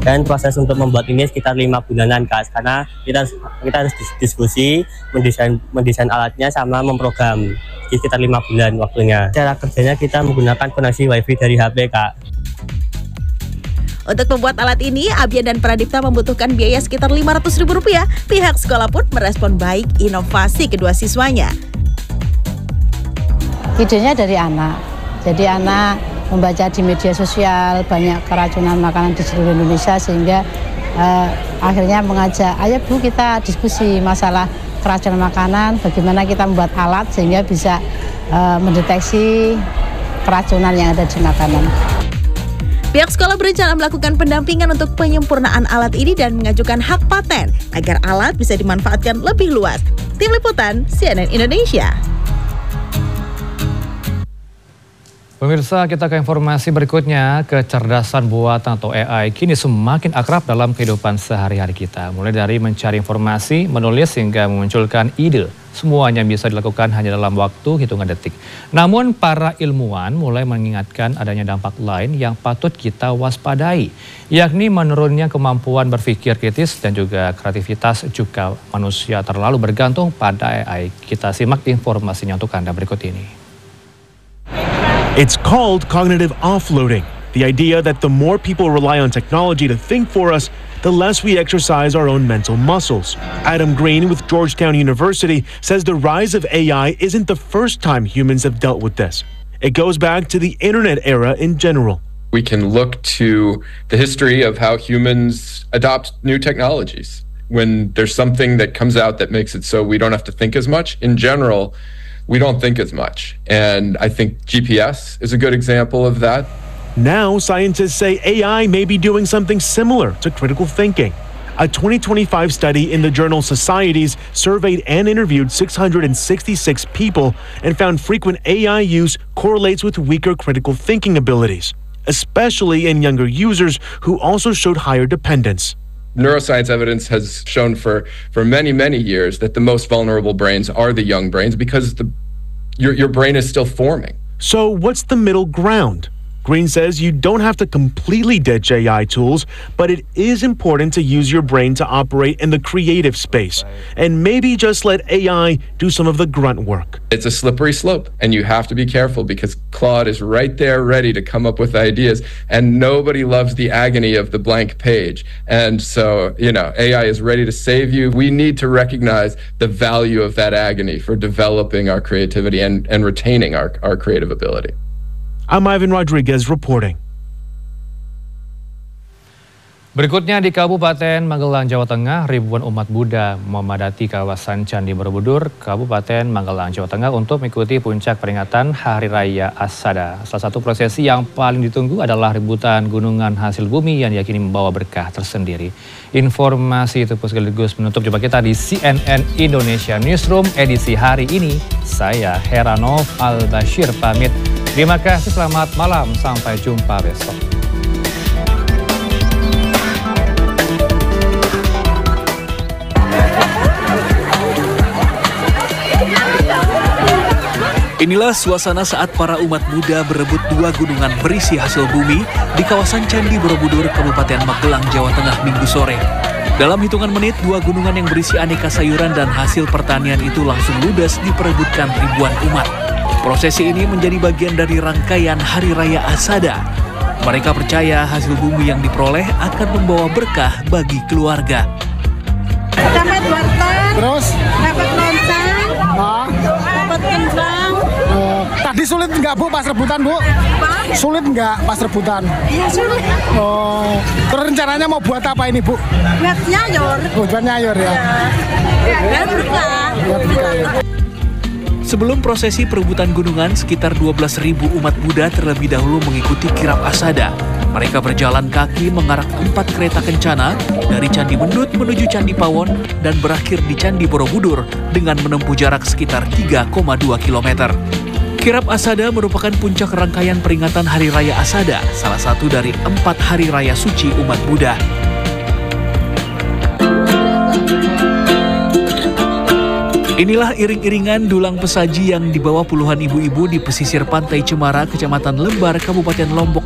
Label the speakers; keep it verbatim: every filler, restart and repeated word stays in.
Speaker 1: Dan proses untuk membuat ini sekitar lima bulanan Kak, karena kita kita harus diskusi, mendesain mendesain alatnya sama memprogram. Jadi sekitar lima bulan waktunya. Cara kerjanya kita menggunakan koneksi wifi dari H P Kak.
Speaker 2: Untuk membuat alat ini, Abian dan Pradipta membutuhkan biaya sekitar lima ratus ribu rupiah. Pihak sekolah pun merespon baik inovasi kedua siswanya.
Speaker 3: Idenya dari anak. Jadi anak membaca di media sosial banyak keracunan makanan di seluruh Indonesia, sehingga eh, akhirnya mengajak, ayo Bu kita diskusi masalah keracunan makanan, bagaimana kita membuat alat sehingga bisa eh, mendeteksi keracunan yang ada di makanan.
Speaker 2: Pihak sekolah berencana melakukan pendampingan untuk penyempurnaan alat ini dan mengajukan hak paten agar alat bisa dimanfaatkan lebih luas. Tim Liputan C N N Indonesia.
Speaker 4: Pemirsa, kita ke informasi berikutnya. Kecerdasan buatan atau A I kini semakin akrab dalam kehidupan sehari-hari kita. Mulai dari mencari informasi, menulis, hingga memunculkan ide. Semuanya bisa dilakukan hanya dalam waktu hitungan detik. Namun para ilmuwan mulai mengingatkan adanya dampak lain yang patut kita waspadai, yakni menurunnya kemampuan berpikir kritis dan juga kreativitas jika manusia terlalu bergantung pada A I. Kita simak informasinya untuk Anda berikut ini.
Speaker 5: It's called cognitive offloading, the idea that the more people rely on technology to think for us, the less we exercise our own mental muscles. Adam Green with Georgetown University says the rise of A I isn't the first time humans have dealt with this. It goes back to the internet era in general.
Speaker 6: We can look to the history of how humans adopt new technologies. When there's something that comes out that makes it so we don't have to think as much, in general, we don't think as much. And I think G P S is a good example of that.
Speaker 5: Now, scientists say A I may be doing something similar to critical thinking. A twenty twenty-five study in the journal Societies surveyed and interviewed six hundred sixty-six people and found frequent A I use correlates with weaker critical thinking abilities, especially in younger users who also showed higher dependence.
Speaker 6: Neuroscience evidence has shown for, for many, many years that the most vulnerable brains are the young brains because the, your, your brain is still forming.
Speaker 5: So what's the middle ground? Green says you don't have to completely ditch A I tools, but it is important to use your brain to operate in the creative space and maybe just let A I do some of the grunt work.
Speaker 6: It's a slippery slope, and you have to be careful because Claude is right there ready to come up with ideas, and nobody loves the agony of the blank page. And so, you know, A I is ready to save you. We need to recognize the value of that agony for developing our creativity and, and retaining our, our creative ability.
Speaker 5: I'm Ivan Rodriguez reporting.
Speaker 4: Berikutnya di Kabupaten Magelang, Jawa Tengah, ribuan umat Buddha memadati kawasan Candi Borobudur, Kabupaten Magelang, Jawa Tengah untuk mengikuti puncak peringatan Hari Raya Asada. Salah satu prosesi yang paling ditunggu adalah rebutan gunungan hasil bumi yang diyakini membawa berkah tersendiri. Informasi itu pun sekaligus menutup jumpa kita di C N N Indonesia Newsroom edisi hari ini. Saya Heranov Al-Bashir pamit. Terima kasih, selamat malam, sampai jumpa besok.
Speaker 7: Inilah suasana saat para umat Buddha berebut dua gunungan berisi hasil bumi di kawasan Candi Borobudur, Kabupaten Magelang, Jawa Tengah, Minggu sore. Dalam hitungan menit, dua gunungan yang berisi aneka sayuran dan hasil pertanian itu langsung ludes diperebutkan ribuan umat. Prosesi ini menjadi bagian dari rangkaian Hari Raya Asada. Mereka percaya hasil bumi yang diperoleh akan membawa berkah bagi keluarga.
Speaker 8: Dapat wortel,
Speaker 9: terus
Speaker 8: dapat lontang,
Speaker 9: nah,
Speaker 8: dapat kembang.
Speaker 9: Uh, tadi sulit nggak Bu pas rebutan Bu?
Speaker 8: Apa?
Speaker 9: Sulit nggak pas rebutan?
Speaker 8: Iya sulit.
Speaker 9: Oh, terus rencananya mau buat apa ini Bu?
Speaker 8: Buat nyayur.
Speaker 9: Oh, buat nyayur ya?
Speaker 8: Iya, biar berkah.
Speaker 9: Buat berkah ya.
Speaker 7: Sebelum prosesi perebutan gunungan, sekitar dua belas ribu umat Buddha terlebih dahulu mengikuti kirap Asada. Mereka berjalan kaki mengarak empat kereta kencana dari Candi Mendut menuju Candi Pawon dan berakhir di Candi Borobudur dengan menempuh jarak sekitar tiga koma dua kilometer. Kirap Asada merupakan puncak rangkaian peringatan Hari Raya Asada, salah satu dari empat hari raya suci umat Buddha. Inilah iring-iringan dulang pesaji yang dibawa puluhan ibu-ibu di pesisir Pantai Cemara, Kecamatan Lembar, Kabupaten Lombok,